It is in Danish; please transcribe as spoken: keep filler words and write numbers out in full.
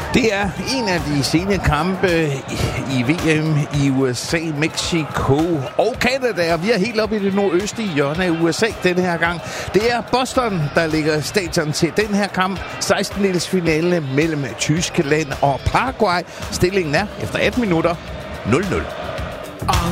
Det er en af de sene kampe i V M i U S A, Mexico og Canada. Vi er helt oppe i det nordøstlige hjørne af U S A denne her gang. Det er Boston, der ligger stadion til den her kamp. sekstendels finale mellem Tyskland og Paraguay. Stillingen er efter atten minutter nul nul.